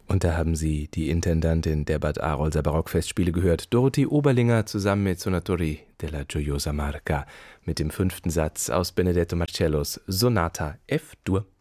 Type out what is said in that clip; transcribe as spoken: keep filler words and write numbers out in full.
Und da haben Sie die Intendantin der Bad Arolser Barockfestspiele gehört, Dorothee Oberlinger, zusammen mit Suonatori della Gioiosa Marca, mit dem fünften Satz aus Benedetto Marcellos Sonata F-Dur.